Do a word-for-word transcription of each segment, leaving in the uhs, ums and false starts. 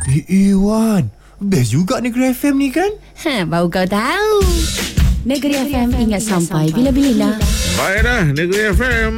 Eh, eh Wan, best juga Negeri F M ni kan? Ha, baru kau tahu. Negeri F M ingat sampai bila-bila. Baiklah, Negeri F M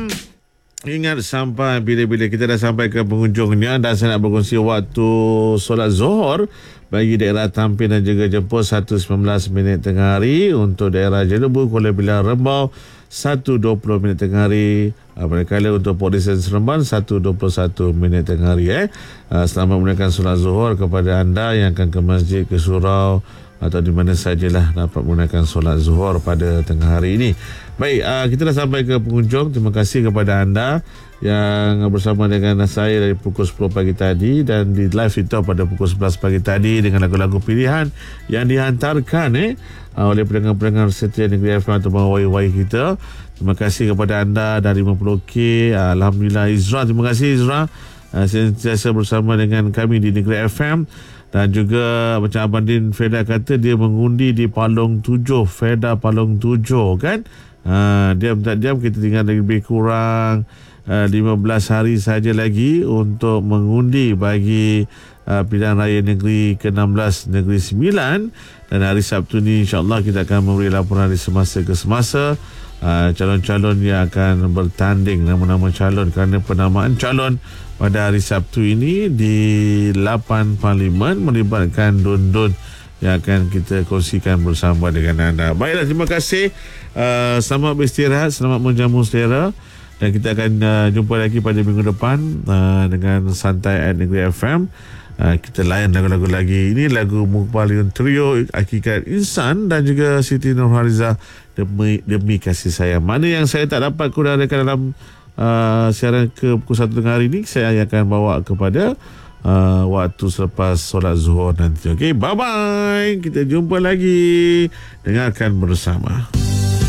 ingat sampai bila-bila. Kita dah sampai ke penghujungnya dan saya nak berkongsi waktu solat Zuhur bagi daerah Tampin dan juga Jepun satu sembilan belas minit tengah hari. Untuk daerah Jenebu, Kuala Bilang, Rembau satu dua puluh minit tengah hari. Manakala untuk Port Dickson Seremban satu dua puluh satu minit tengah hari. Eh. Selamat menunaikan solat Zuhur kepada anda yang akan ke masjid, ke surau atau di mana sajalah dapat menggunakan solat Zuhur pada tengah hari ini. Baik, uh, kita dah sampai ke penghujung. Terima kasih kepada anda yang bersama dengan saya dari pukul sepuluh pagi tadi dan di live itu pada pukul sebelas pagi tadi dengan lagu-lagu pilihan yang dihantarkan eh uh, oleh pendengar-pendengar setia Negeri F M atau Y Y kita. Terima kasih kepada anda dari lima puluh K. Uh, Alhamdulillah. Izra, terima kasih Izra. Uh, sentiasa bersama dengan kami di Negeri F M. Dan juga macam Abang Din Feda kata, dia mengundi di Palong tujuh, Feda Palong tujuh kan. Ha, diam tak diam kita tinggal lebih kurang uh, lima belas hari saja lagi untuk mengundi bagi uh, pilihan raya negeri ke enam belas, negeri sembilan. Dan hari Sabtu ni insyaAllah kita akan memberi laporan dari semasa ke semasa uh, calon-calon yang akan bertanding, nama-nama calon, kerana penamaan calon pada hari Sabtu ini di lapan parlimen melibatkan dun-dun yang akan kita kongsikan bersama dengan anda. Baiklah, terima kasih. Uh, selamat beristirahat, selamat menjamu selera. Dan kita akan uh, jumpa lagi pada minggu depan uh, dengan Santai at Negeri F M. Uh, kita layan lagu-lagu lagi. Ini lagu Mukbalion Trio, Hakikat Insan, dan juga Siti Nurhaliza, Demi, Demi Kasih Sayang. Mana yang saya tak dapat kurangkan dalam Uh, siaran ke pukul satu tengah hari ini, saya akan bawa kepada uh, waktu selepas solat Zuhur nanti. Okey, bye-bye. Kita jumpa lagi. Dengarkan bersama.